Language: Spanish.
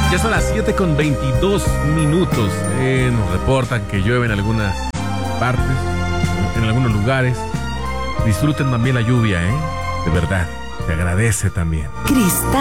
Ya son las 7:22. Nos reportan que llueve en algunas partes, en algunos lugares. Disfruten también la lluvia, de verdad, se agradece también. Cristal.